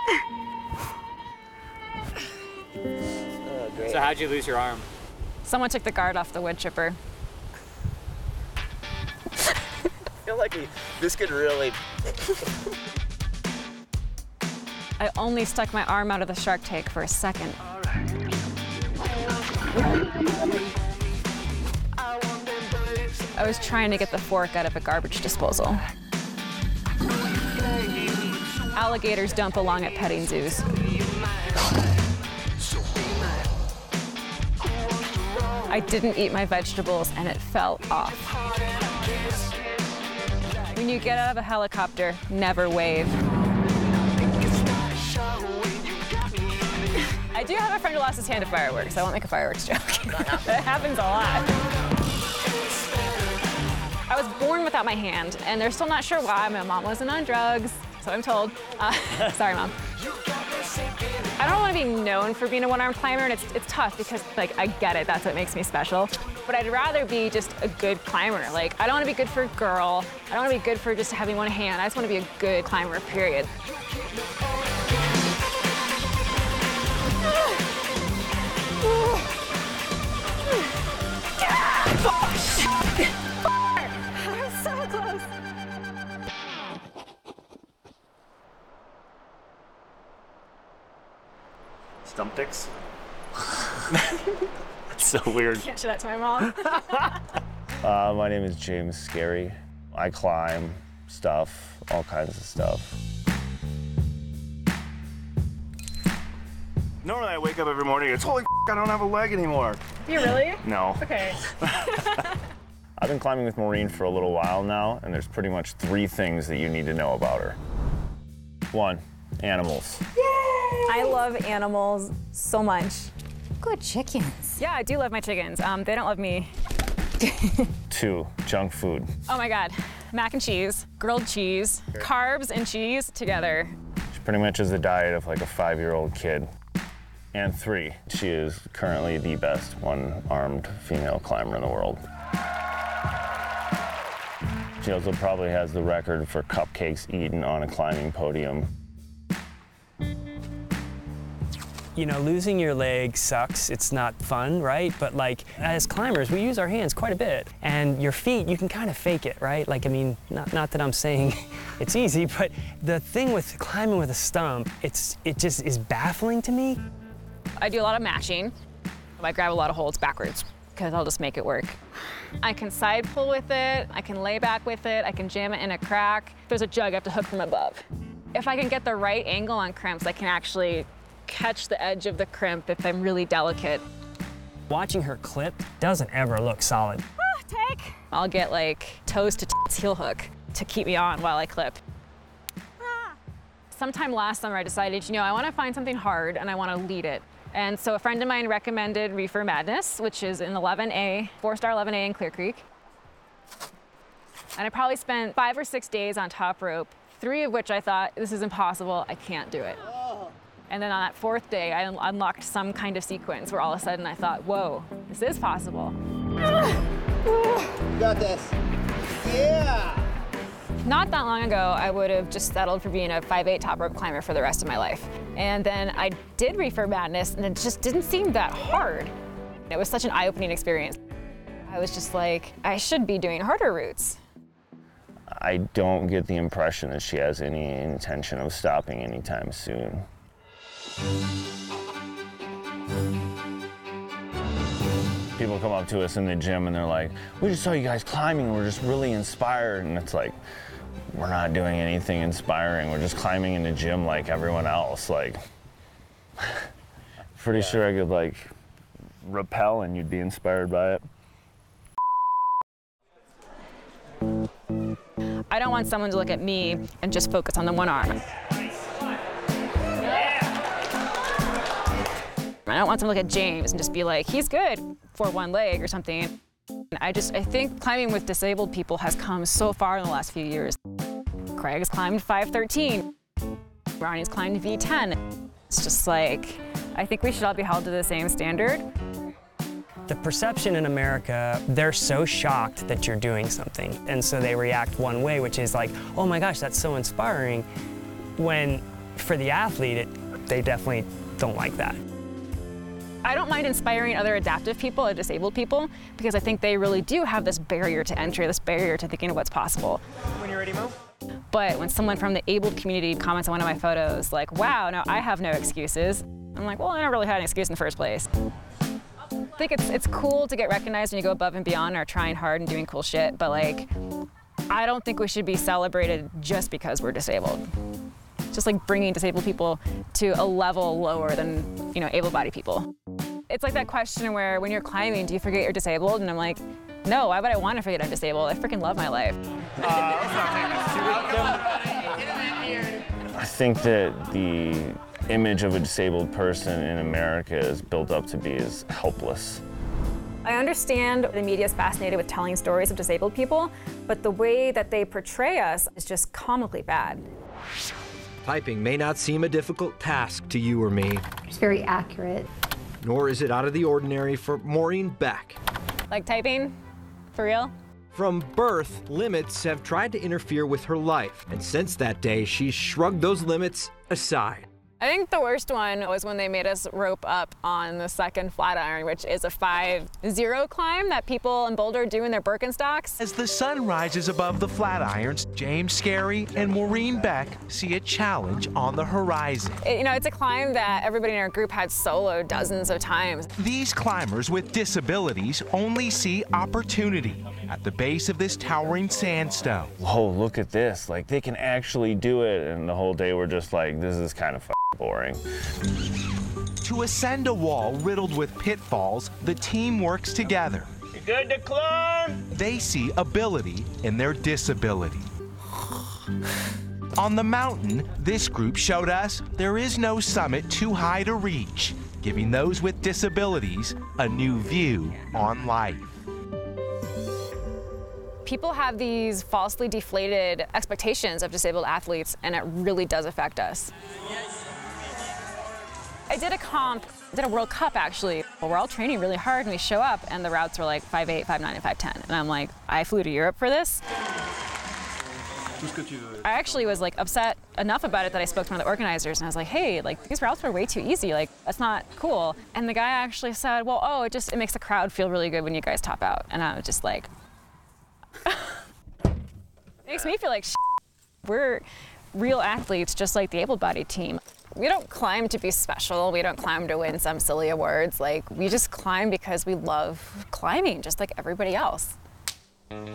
Oh, great. So how'd you lose your arm? Someone took the guard off the wood chipper. I feel like this could really... I only stuck my arm out of the shark tank for a second. I was trying to get the fork out of a garbage disposal. Alligators don't belong at petting zoos. I didn't eat my vegetables and it fell off. When you get out of a helicopter, never wave. I do have a friend who lost his hand to fireworks. I won't make a fireworks joke. That happens a lot. I was born without my hand, and they're still not sure why. My mom wasn't on drugs, so I'm told. Sorry, Mom. I don't want to be known for being a one-armed climber, and it's tough because, like, I get it. That's what makes me special. But I'd rather be just a good climber. Like, I don't want to be good for a girl. I don't want to be good for just having one hand. I just want to be a good climber, period. I'm so close. Stump dicks? That's so weird. Can't show that to my mom. My name is James Scary. I climb stuff, all kinds of stuff. Normally I wake up every morning and it's, holy I don't have a leg anymore. You really? No. Okay. I've been climbing with Maureen for a little while now, and there's pretty much 3 things that you need to know about her. 1, animals. I love animals so much. Good chickens. Yeah, I do love my chickens. They don't love me. 2, junk food. Oh my God. Mac and cheese, grilled cheese, carbs and cheese together. She pretty much is the diet of like a 5-year-old kid. And 3, she is currently the best one-armed female climber in the world. She also probably has the record for cupcakes eaten on a climbing podium. You know, losing your leg sucks. It's not fun, right? But like, as climbers, we use our hands quite a bit. And your feet, you can kind of fake it, right? Like, I mean, not that I'm saying it's easy, but the thing with climbing with a stump, it just is baffling to me. I do a lot of matching. I grab a lot of holds backwards because I'll just make it work. I can side pull with it, I can lay back with it, I can jam it in a crack. If there's a jug, I have to hook from above. If I can get the right angle on crimps, I can actually catch the edge of the crimp if I'm really delicate. Watching her clip doesn't ever look solid. Take. I'll get like toes to heel hook to keep me on while I clip. Sometime last summer, I decided, you know, I want to find something hard and I want to lead it. And so a friend of mine recommended Reefer Madness, which is an 11A, 4-star 11A in Clear Creek. And I probably spent 5 or 6 days on top rope, 3 of which I thought, this is impossible, I can't do it. And then on that 4th day, I unlocked some kind of sequence where all of a sudden I thought, whoa, this is possible. You got this. Yeah! Not that long ago, I would have just settled for being a 5'8" top rope climber for the rest of my life. And then I did Reefer Madness, and it just didn't seem that hard. It was such an eye-opening experience. I was just like, I should be doing harder routes. I don't get the impression that she has any intention of stopping anytime soon. People come up to us in the gym and they're like, we just saw you guys climbing, we're just really inspired. And it's like, we're not doing anything inspiring. We're just climbing in the gym like everyone else. Like, pretty sure I could like rappel and you'd be inspired by it. I don't want someone to look at me and just focus on the one arm. I don't want someone to look at James and just be like, he's good for one leg or something. I think climbing with disabled people has come so far in the last few years. Craig's climbed 513. Ronnie's climbed V10. It's just like, I think we should all be held to the same standard. The perception in America, they're so shocked that you're doing something. And so they react one way, which is like, oh my gosh, that's so inspiring. When for the athlete, they definitely don't like that. I don't mind inspiring other adaptive people or disabled people because I think they really do have this barrier to entry, this barrier to thinking of what's possible. When you're ready, Mo. But when someone from the abled community comments on one of my photos, like, wow, no, I have no excuses, I'm like, well, I never really had an excuse in the first place. I think it's cool to get recognized when you go above and beyond or trying hard and doing cool shit, but like, I don't think we should be celebrated just because we're disabled. Just like bringing disabled people to a level lower than, you know, able-bodied people. It's like that question where when you're climbing, do you forget you're disabled? And I'm like, no, why would I want to forget I'm disabled? I freaking love my life. I think that the image of a disabled person in America is built up to be as helpless. I understand the media is fascinated with telling stories of disabled people, but the way that they portray us is just comically bad. Typing may not seem a difficult task to you or me, It's very accurate. nor is it out of the ordinary for Maureen Beck. Like typing? For real? From birth, limits have tried to interfere with her life, and since that day, she's shrugged those limits aside. I think the worst one was when they made us rope up on the second Flatiron, which is a 5-0 climb that people in Boulder do in their Birkenstocks. As the sun rises above the Flatirons, James Scarry and Maureen Beck see a challenge on the horizon. You know, it's a climb that everybody in our group had soloed dozens of times. These climbers with disabilities only see opportunity at the base of this towering sandstone. Whoa, look at this. Like, they can actually do it. And the whole day we're just like, this is kind of boring. To ascend a wall riddled with pitfalls, the team works together. You good to climb? They see ability in their disability. On the mountain, this group showed us there is no summit too high to reach, giving those with disabilities a new view on life. People have these falsely deflated expectations of disabled athletes, and it really does affect us. I did a World Cup actually. We're all training really hard and we show up and the routes were like 5'8", 5'9", and 5'10". And I'm like, I flew to Europe for this. I actually was like upset enough about it that I spoke to one of the organizers and I was like, hey, like these routes were way too easy. Like, that's not cool. And the guy actually said, well, oh, it makes the crowd feel really good when you guys top out. And I was just like, it makes me feel like shit. We're real athletes just like the able-bodied team. We don't climb to be special. We don't climb to win some silly awards. Like, we just climb because we love climbing, just like everybody else.